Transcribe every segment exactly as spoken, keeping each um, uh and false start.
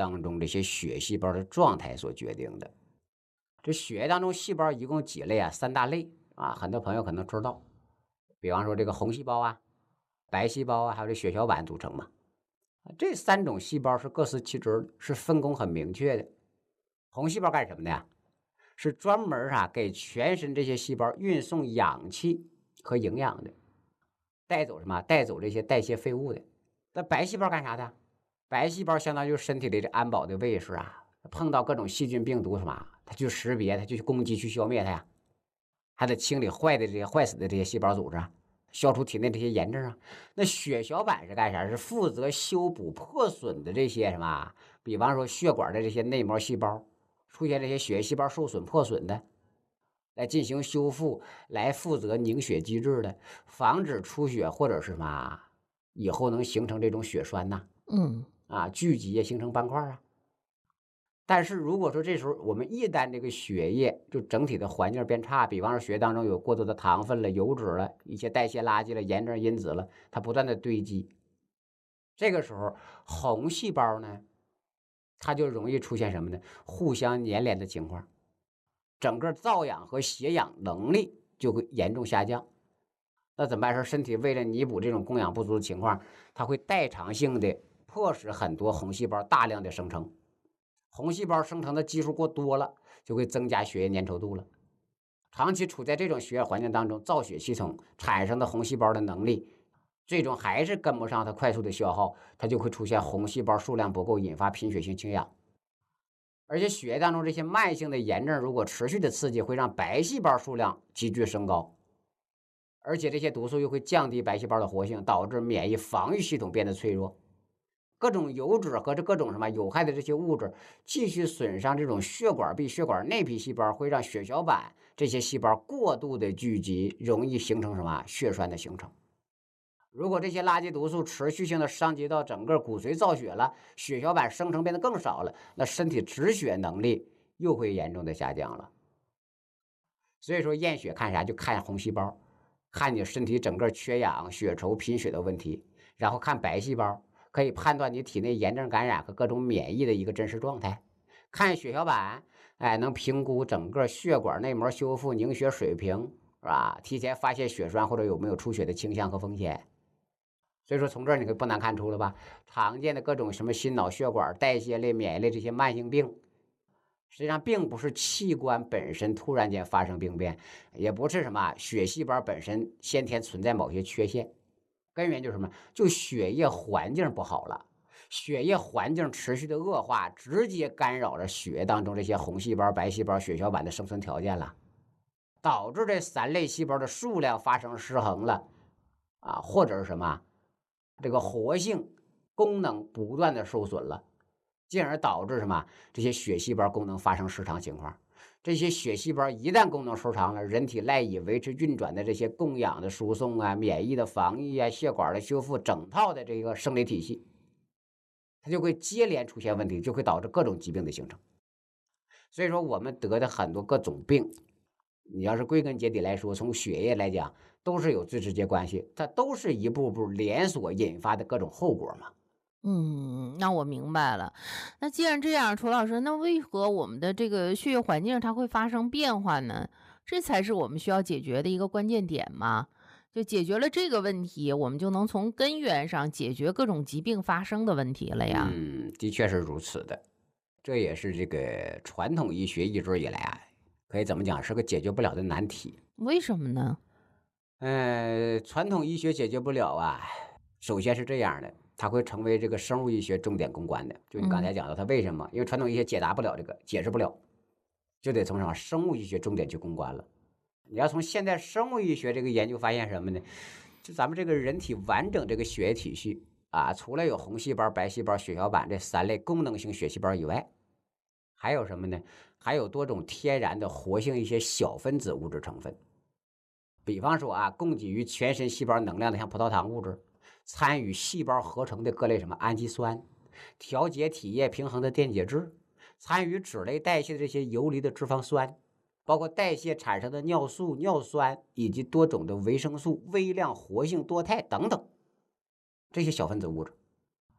当中这些血细胞的状态所决定的。这血液当中细胞一共几类啊？三大类啊，很多朋友可能知道，比方说这个红细胞啊、白细胞啊，还有这血小板组成嘛。这三种细胞是各司其职，是分工很明确的。红细胞干什么的呀？是专门啊给全身这些细胞运送氧气和营养的，带走什么？带走这些代谢废物的。那白细胞干啥的？白细胞相当于身体里的安保的卫士啊，碰到各种细菌病毒什么，它去识别，它就去攻击，去消灭它呀，还得清理坏的这些坏死的这些细胞组织啊，消除体内这些炎症啊。那血小板是干啥？是负责修补破损的这些什么，比方说血管的这些内膜细胞出现这些血液细胞受损破损的，来进行修复，来负责凝血机制的，防止出血或者是什么以后能形成这种血栓呐、 嗯啊，聚集也形成斑块啊。但是如果说这时候我们一旦这个血液就整体的环境变差，比方说血液当中有过多的糖分了、油脂了、一些代谢垃圾了、炎症因子了，它不断的堆积，这个时候红细胞呢，它就容易出现什么呢？互相粘连的情况，整个造氧和携氧能力就会严重下降。那怎么办？说身体为了弥补这种供氧不足的情况，它会代偿性的迫使很多红细胞大量的生成。红细胞生成的基数过多了，就会增加血液粘稠度了。长期处在这种血液环境当中，造血系统产生的红细胞的能力，最终还是跟不上它快速的消耗，它就会出现红细胞数量不够，引发贫血性倾向。而且血液当中这些慢性的炎症，如果持续的刺激，会让白细胞数量急剧升高，而且这些毒素又会降低白细胞的活性，导致免疫防御系统变得脆弱。各种油脂和这各种什么有害的这些物质继续损伤这种血管壁、血管内皮细胞，会让血小板这些细胞过度的聚集，容易形成什么血栓的形成。如果这些垃圾毒素持续性的伤及到整个骨髓造血了，血小板生成变得更少了，那身体止血能力又会严重的下降了。所以说验血看啥？就看红细胞，看你身体整个缺氧、血稠、贫血的问题，然后看白细胞，可以判断你体内炎症感染和各种免疫的一个真实状态。看血小板，哎，能评估整个血管内膜修复、凝血水平，是吧？提前发现血栓或者有没有出血的倾向和风险。所以说从这儿你可不难看出了吧？常见的各种什么心脑血管、代谢类、免疫类这些慢性病，实际上并不是器官本身突然间发生病变，也不是什么血细胞本身先天存在某些缺陷，根源就是什么？就血液环境不好了，血液环境持续的恶化，直接干扰了血液当中这些红细胞、白细胞、血小板的生存条件了，导致这三类细胞的数量发生失衡了啊，或者是什么？这个活性功能不断的受损了，进而导致什么？这些血细胞功能发生失常情况。这些血细胞一旦功能失常了，人体赖以维持运转的这些供氧的输送啊、免疫的防御啊、血管的修复，整套的这个生理体系，它就会接连出现问题，就会导致各种疾病的形成。所以说，我们得的很多各种病，你要是归根结底来说，从血液来讲，都是有最直接关系，它都是一步步连锁引发的各种后果嘛。 嗯，那我明白了。那既然这样，楚老师，那为何我们的这个血液环境它会发生变化呢？这才是我们需要解决的一个关键点嘛。就解决了这个问题，我们就能从根源上解决各种疾病发生的问题了呀。 嗯，的确是如此的。这也是这个传统医学一直以来啊，可以怎么讲，是个解决不了的难题。 为什么呢？ 呃，传统医学解决不了啊，首先是这样的，它会成为这个生物医学重点攻关的。就你刚才嗯讲到，它为什么？因为传统医学解答不了这个，解释不了，就得从什么生物医学重点去攻关了。你要从现代生物医学这个研究发现什么呢？就咱们这个人体完整这个血液体系啊，除了有红细胞、白细胞、血小板这三类功能性血细胞以外，还有什么呢？还有多种天然的活性一些小分子物质成分。比方说啊，供给于全身细胞能量的像葡萄糖物质，参与细胞合成的各类什么氨基酸，调节体液平衡的电解质，参与脂类代谢的这些游离的脂肪酸，包括代谢产生的尿素、尿酸以及多种的维生素、微量活性多肽等等这些小分子物质。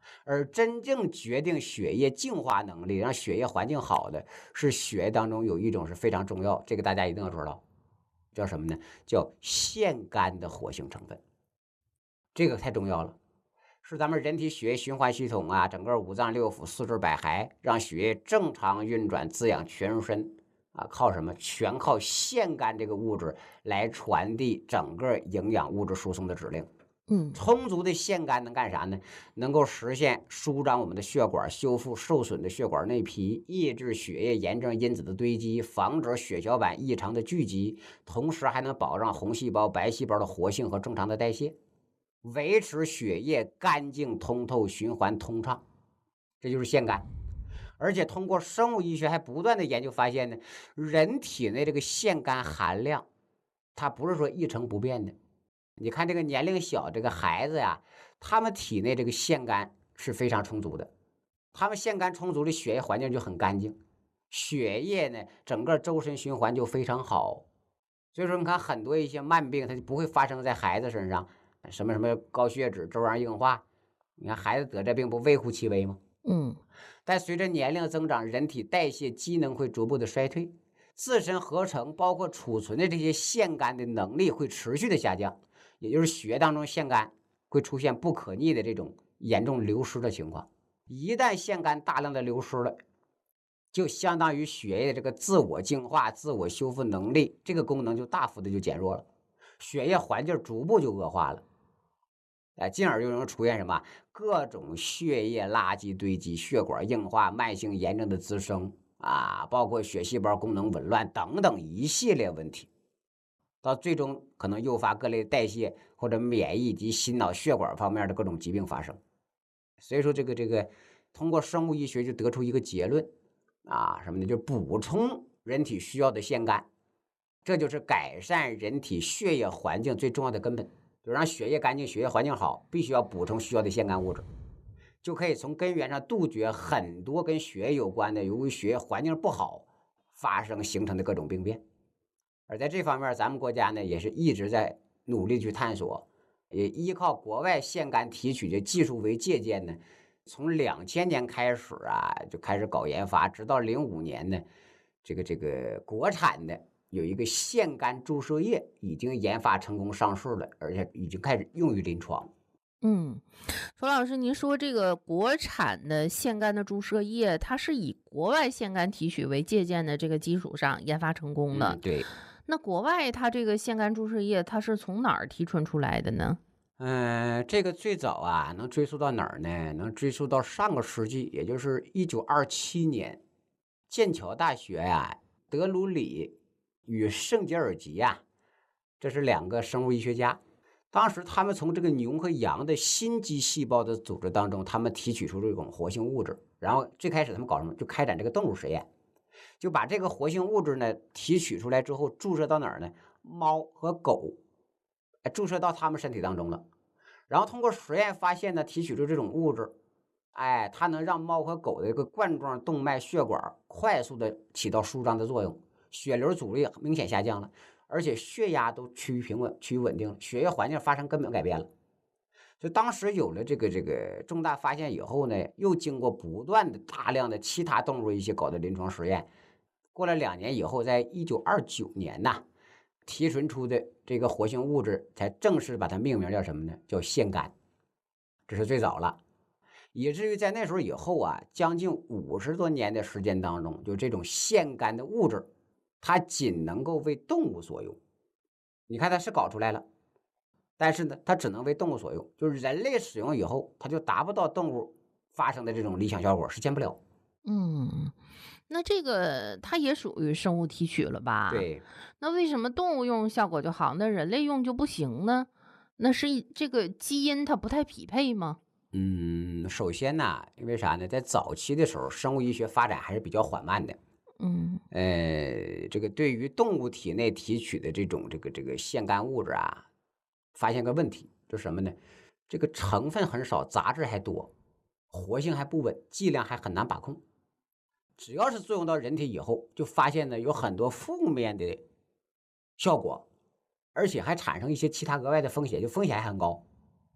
而真正决定血液净化能力，让血液环境好的，是血液当中有一种是非常重要，这个大家一定要知道，叫什么呢？叫腺苷的活性成分。这个太重要了，是咱们人体血液循环系统啊，整个五脏六腑、四肢百骸，让血液正常运转，滋养全身啊，靠什么？全靠腺苷这个物质来传递整个营养物质输送的指令。 嗯， 充足的腺苷能干啥呢？能够实现舒张我们的血管，修复受损的血管内皮，抑制血液炎症因子的堆积，防止血小板异常的聚集，同时还能保障红细胞、白细胞的活性和正常的代谢，维持血液干净通透、循环通畅。这就是腺苷。而且通过生物医学还不断的研究发现呢，人体内这个腺苷含量，它不是说一成不变的。你看这个年龄小这个孩子呀，他们体内这个腺苷是非常充足的，他们腺苷充足的血液环境就很干净，血液呢整个周身循环就非常好。所以说你看很多一些慢病它就不会发生在孩子身上，什么什么高血脂、粥样硬化，你看孩子得这病不微乎其微吗？ 嗯， 但随着年龄增长，人体代谢机能会逐步的衰退，自身合成包括储存的这些腺苷的能力会持续的下降，也就是血液当中腺苷会出现不可逆的这种严重流失的情况。一旦腺苷大量的流失了，就相当于血液的这个自我净化、自我修复能力这个功能就大幅的就减弱了，血液环境逐步就恶化了。哎，进而就能出现什么各种血液垃圾堆积、血管硬化、慢性炎症的滋生啊，包括血细胞功能紊乱等等一系列问题，到最终可能诱发各类代谢或者免疫及心脑血管方面的各种疾病发生。所以说，这个这个通过生物医学就得出一个结论啊，什么呢？就补充人体需要的腺苷，这就是改善人体血液环境最重要的根本。就让血液干净、血液环境好，必须要补充需要的腺苷物质，就可以从根源上杜绝很多跟血液有关的由于血液环境不好发生形成的各种病变。而在这方面，咱们国家呢也是一直在努力去探索，也依靠国外腺苷提取的技术为借鉴呢，从两千年开始啊就开始搞研发，直到零五年呢，这个这个国产的有一个腺苷注射液已经研发成功上市了，而且已经开始用于临床。 嗯，楚老师，您说这个国产的腺苷的注射液，它是以国外腺苷提取为借鉴的这个基础上研发成功的。 嗯，对。 那国外它这个腺苷注射液，它是从哪儿提纯出来的呢？ 嗯、呃，这个最早啊，能追溯到哪儿呢？能追溯到上个世纪，也就是一九二七年，剑桥大学呀、啊，德鲁里与圣杰尔吉呀、啊，这是两个生物医学家。当时他们从这个牛和羊的心肌细胞的组织当中，他们提取出这种活性物质。然后最开始他们搞什么？就开展这个动物实验，就把这个活性物质呢提取出来之后，注射到哪儿呢？猫和狗，哎，注射到他们身体当中了。然后通过实验发现呢，提取出这种物质，哎，它能让猫和狗的这个冠状动脉血管快速的起到舒张的作用，血流阻力明显下降了，而且血压都趋于平稳、趋于稳定了，血液环境发生根本改变了。就当时有了这个这个重大发现以后呢，又经过不断的大量的其他动物一些搞的临床实验，过了两年以后，在一九二九年呐。提纯出的这个活性物质才正式把它命名叫什么呢？叫腺苷，这是最早了。以至于在那时候以后啊，将近五十多年的时间当中，就这种腺苷的物质，它仅能够为动物所用。你看它是搞出来了，但是呢，它只能为动物所用，就是人类使用以后，它就达不到动物发生的这种理想效果，实现不了。 嗯，那这个它也属于生物提取了吧？ 对。 那为什么动物用效果就好，那人类用就不行呢？那是这个基因它不太匹配吗？ 嗯，首先呢，因为啥呢？在早期的时候，生物医学发展还是比较缓慢的。 嗯， 呃，这个对于动物体内提取的这种这个这个腺苷物质啊，发现个问题，就是什么呢？这个成分很少，杂质还多，活性还不稳，剂量还很难把控。只要是作用到人体以后，就发现呢有很多负面的效果，而且还产生一些其他额外的风险，就风险还很高。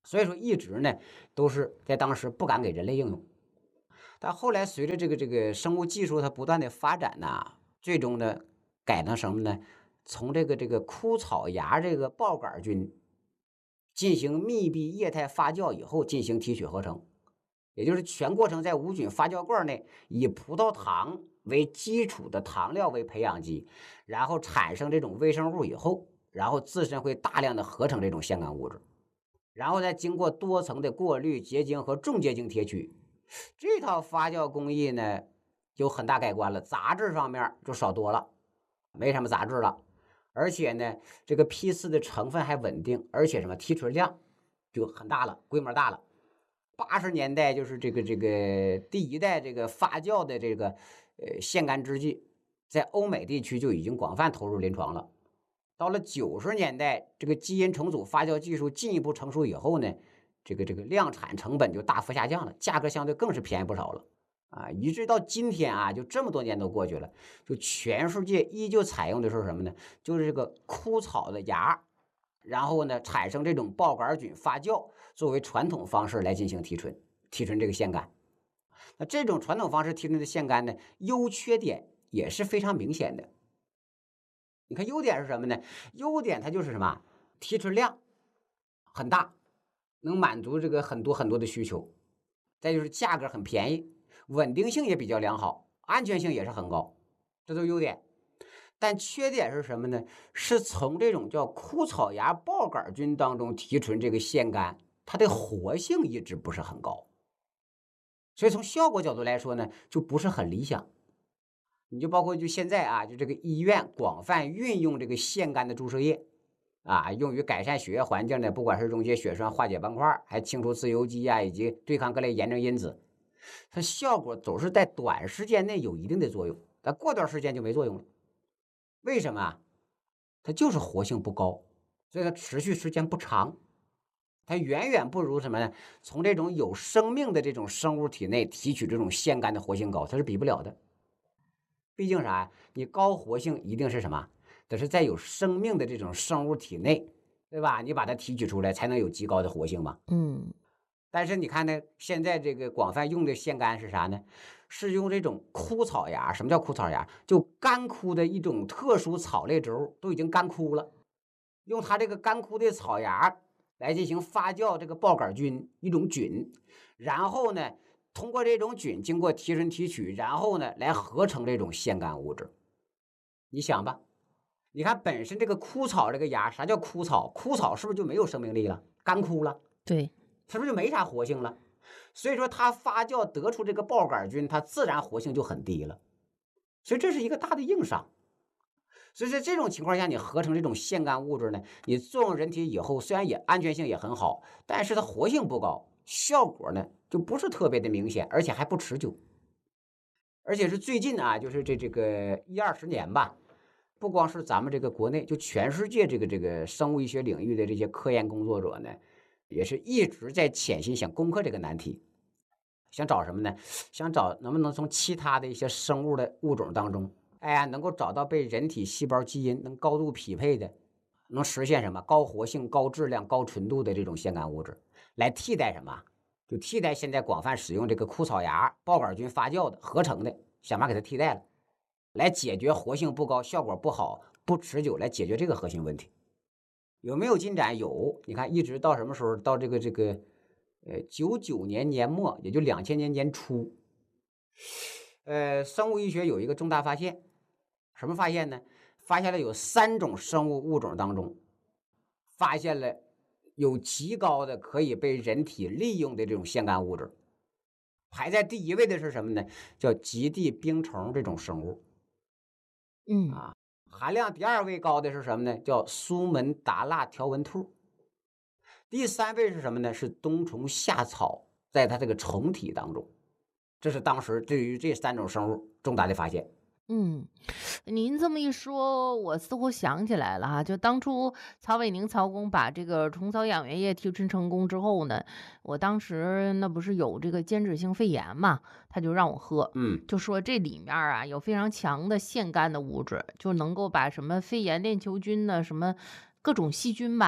所以说一直呢都是在当时不敢给人类应用。但后来随着这个这个生物技术它不断的发展呐，最终呢改成什么呢？从这个这个枯草芽这个孢杆菌进行密闭液态发酵以后进行提取合成，也就是全过程在无菌发酵罐内以葡萄糖为基础的糖料为培养基，然后产生这种微生物以后，然后自身会大量的合成这种腺苷物质，然后再经过多层的过滤、结晶和重结晶提取。这套发酵工艺呢有很大改观了，杂质方面就少多了，没什么杂质了。而且呢，这个 P 四 的成分还稳定，而且什么提纯量就很大了，规模大了。八十年代就是这个这个第一代这个发酵的这个呃腺苷制剂，在欧美地区就已经广泛投入临床了。到了九十年代，这个基因重组发酵技术进一步成熟以后呢，这个这个量产成本就大幅下降了，价格相对更是便宜不少了。啊，一直到今天啊，就这么多年都过去了，就全世界依旧采用的是什么呢？就是这个枯草的芽，然后呢产生这种孢杆菌发酵，作为传统方式来进行提纯，提纯这个腺苷。那这种传统方式提纯的腺苷呢，优缺点也是非常明显的。你看优点是什么呢？优点它就是什么？提纯量很大，能满足这个很多很多的需求。再就是价格很便宜。稳定性也比较良好，安全性也是很高，这都是优点。但缺点是什么呢？是从这种叫枯草芽孢杆菌当中提纯这个腺苷，它的活性一直不是很高，所以从效果角度来说呢，就不是很理想。你就包括就现在啊，就这个医院广泛运用这个腺苷的注射液啊，用于改善血液环境的，不管是溶解血栓、化解斑块，还清除自由基啊，以及对抗各类炎症因子。它效果总是在短时间内有一定的作用，但过段时间就没作用了。为什么啊？它就是活性不高，所以它持续时间不长。它远远不如什么呢？从这种有生命的这种生物体内提取这种腺苷的活性高，它是比不了的。毕竟啥？你高活性一定是什么？得是在有生命的这种生物体内，对吧？你把它提取出来，才能有极高的活性嘛。 嗯。 但是你看呢，现在这个广泛用的腺苷是啥呢？是用这种枯草芽。什么叫枯草芽？就干枯的一种特殊草类植物，都已经干枯了，用它这个干枯的草芽来进行发酵这个孢杆菌一种菌，然后呢，通过这种菌经过提纯提取，然后呢来合成这种腺苷物质。你想吧，你看本身这个枯草这个芽，啥叫枯草？枯草是不是就没有生命力了？干枯了？ 对。 是不是就没啥活性了？所以说它发酵得出这个孢杆菌，它自然活性就很低了，所以这是一个大的硬伤。所以在这种情况下，你合成这种腺苷物质呢，你作用人体以后，虽然也安全性也很好，但是它活性不高，效果呢就不是特别的明显，而且还不持久。而且是最近啊，就是这这个一二十年吧，不光是咱们这个国内，就全世界这个这个生物医学领域的这些科研工作者呢，也是一直在潜心想攻克这个难题，想找什么呢？想找能不能从其他的一些生物的物种当中，哎呀，能够找到被人体细胞基因能高度匹配的，能实现什么高活性、高质量、高纯度的这种腺苷物质，来替代什么？就替代现在广泛使用这个枯草芽孢杆菌发酵的合成的，想办法给它替代了，来解决活性不高、效果不好、不持久，来解决这个核心问题。有没有进展？有，你看一直到什么时候？到这个这个，呃，九九年年末，也就两千年年初，呃，生物医学有一个重大发现，什么发现呢？发现了有三种生物物种当中，发现了有极高的可以被人体利用的这种腺苷物质。排在第一位的是什么呢？叫极地冰虫这种生物。 嗯。 啊。含量第二位高的是什么呢？叫苏门答腊条纹兔。第三位是什么呢？是冬虫夏草，在它这个虫体当中。这是当时对于这三种生物重大的发现。 嗯，您这么一说，我似乎想起来了哈，就当初曹伟宁曹工把这个虫草养源液提纯成功之后呢，我当时那不是有这个间质性肺炎嘛，他就让我喝， 嗯， 就说这里面啊有非常强的腺苷的物质，就能够把什么肺炎链球菌呢，什么各种细菌吧，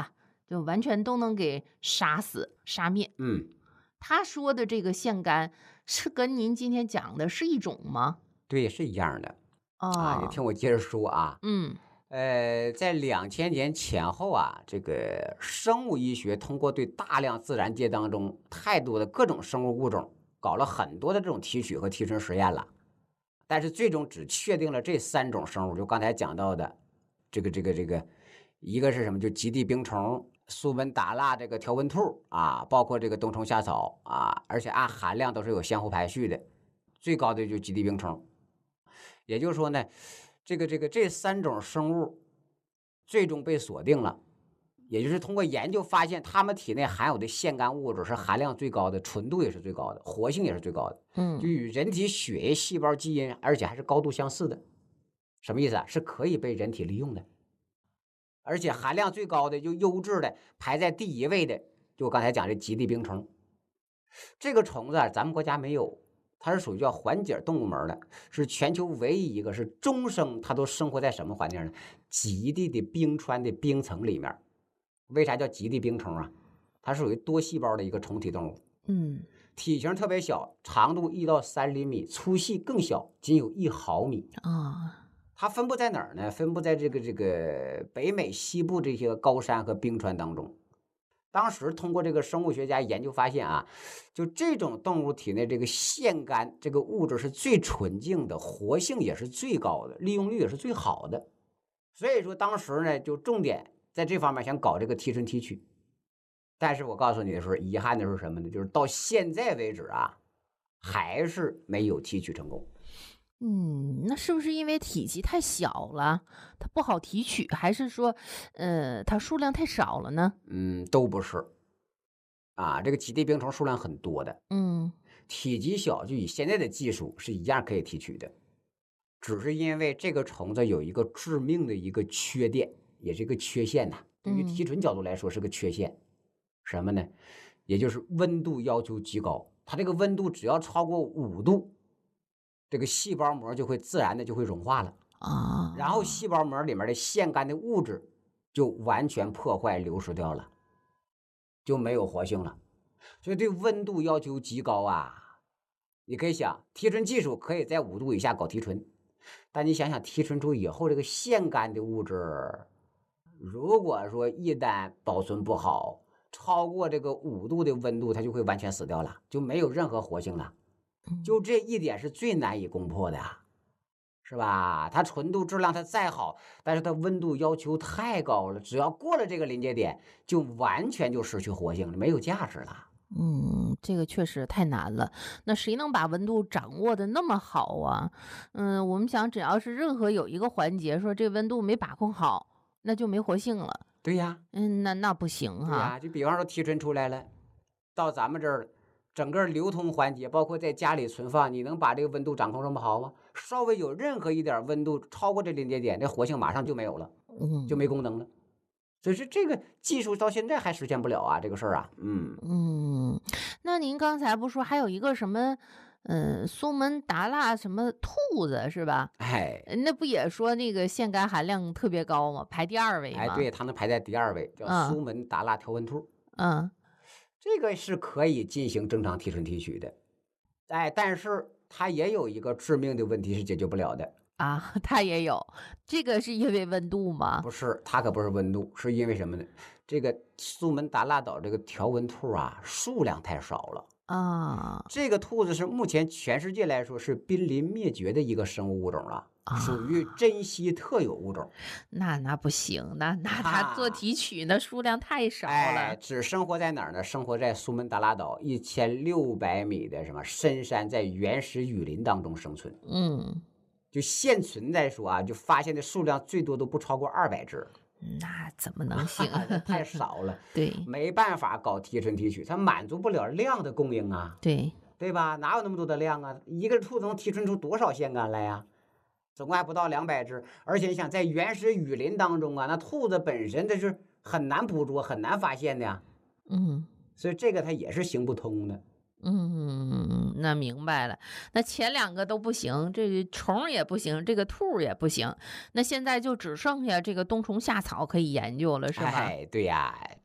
就完全都能给杀死、杀灭。 嗯， 他说的这个腺苷是跟您今天讲的是一种吗？ 对，是一样的啊。你哦， 听我接着说啊。 嗯呃，在两千年前后啊，这个生物医学通过对大量自然界当中太多的各种生物物种，搞了很多的这种提取和提纯实验了，但是最终只确定了这三种生物，就刚才讲到的，这个这个这个，一个是什么？就极地冰虫、苏门答腊这个条纹兔啊，包括这个冬虫夏草啊，而且按含量都是有相互排序的，最高的就极地冰虫。也就是说呢，这个这个这三种生物最终被锁定了，也就是通过研究发现，它们体内含有的腺苷物质是含量最高的，纯度也是最高的，活性也是最高的，就嗯与人体血液细胞基因，而且还是高度相似的。什么意思啊？是可以被人体利用的，而且含量最高的就优质的，排在第一位的，就我刚才讲的极地冰虫。这个虫子啊，咱们国家没有，它是属于叫环节动物门的，是全球唯一一个是终生它都生活在什么环境呢？极地的冰川的冰层里面。为啥叫极地冰虫啊？它是属于多细胞的一个虫体动物， 嗯体型特别小，长度一到三厘米，粗细更小，仅有一毫米。 啊它分布在哪儿呢？分布在这个这个北美西部这些高山和冰川当中。当时通过这个生物学家研究发现啊，就这种动物体内这个腺苷这个物质是最纯净的，活性也是最高的，利用率也是最好的。所以说当时呢，就重点在这方面想搞这个提纯提取。但是我告诉你的是，遗憾的是什么呢？就是到现在为止啊，还是没有提取成功。 嗯，那是不是因为体积太小了，它不好提取，还是说，呃，它数量太少了呢？ 嗯，都不是啊，这个极地冰虫数量很多的， 嗯体积小，就以现在的技术是一样可以提取的，只是因为这个虫子有一个致命的一个缺点，也是一个缺陷呐、对于提嗯纯角度来说是个缺陷，什么呢？也就是温度要求极高，它这个温度只要超过五度，这个细胞膜就会自然的就会融化了， 啊， 然后细胞膜里面的腺苷的物质就完全破坏流失掉了，就没有活性了。所以对温度要求极高啊。你可以想，提纯技术可以在五度以下搞提纯，但你想想提纯出以后，这个腺苷的物质，如果说一旦保存不好，超过这个五度的温度，它就会完全死掉了，就没有任何活性了。就这一点是最难以攻破的，是吧？它纯度质量它再好，但是它温度要求太高了，只要过了这个临界点，就完全就失去活性了，没有价值了。 嗯，这个确实太难了。那谁能把温度掌握的那么好啊？嗯，我们想，只要是任何有一个环节说这温度没把控好，那就没活性了。 对呀， 嗯，那那不行哈。 对呀，就比方说提纯出来了，到咱们这儿，整个流通环节，包括在家里存放，你能把这个温度掌控这么好吗？稍微有任何一点温度超过这临界点，这活性马上就没有了，就嗯没功能了。所以说这个技术到现在还实现不了啊，这个事儿啊，嗯， 嗯，那您刚才不说还有一个什么，嗯，苏门答腊什么兔子是吧？ 哎呃那不也说那个腺苷含量特别高吗？排第二位哎， 吗？ 对，它能排在第二位，叫嗯苏门答腊条纹兔， 嗯这个是可以进行正常提纯提取的，哎，但是它也有一个致命的问题是解决不了的。 啊，它也有，这个是因为温度吗？ 不是，它可不是温度，是因为什么呢？这个苏门答腊岛这个条纹兔啊，数量太少了。 啊这个兔子是目前全世界来说是濒临灭绝的一个生物物种了，属于珍稀特有物种。 那那不行，那那它做啊提取那数量太少哎， 了。 只生活在哪儿呢？生活在苏门答腊岛一千六百米的什么深山，在原始雨林当中生存。 嗯， 就现存来说啊，就发现的数量最多都不超过二百只， 那怎么能行？ 太少了。 对没办法搞提纯提取，它满足不了量的供应啊， 对， 对吧？哪有那么多的量啊？一个兔子能提纯出多少腺苷来呀？总共还不到两百只，而且你想在原始雨林当中啊，那兔子本身这是很难捕捉、很难发现的呀， 嗯。 所以这个它也是行不通的。 嗯，那明白了。那前两个都不行，这个虫儿也不行，这个兔儿也不行。那现在就只剩下这个冬虫夏草可以研究了，是吧？ 哎，对呀，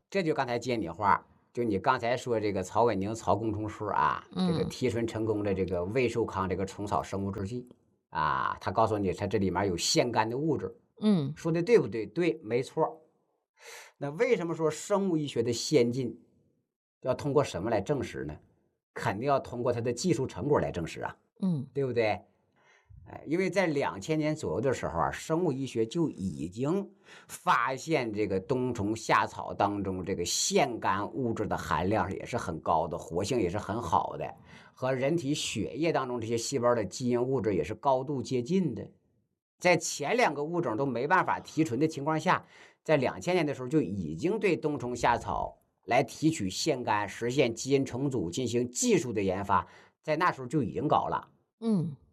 这就刚才接你话，就你刚才说这个曹稳宁曹工程师啊，这个嗯提纯成功的这个魏寿康这个虫草生物制剂啊，他告诉你它这里面有腺苷的物质， 嗯说的对不对？对，没错。那为什么说生物医学的先进要通过什么来证实呢？肯定要通过它的技术成果来证实啊， 嗯对不对？哎，因为在两千年左右的时候啊，生物医学就已经发现这个冬虫夏草当中这个腺苷物质的含量也是很高的，活性也是很好的，和人体血液当中这些细胞的基因物质也是高度接近的。在前两个物种都没办法提纯的情况下，在两千年的时候就已经对冬虫夏草来提取腺苷、实现基因重组进行技术的研发，在那时候就已经搞了。 嗯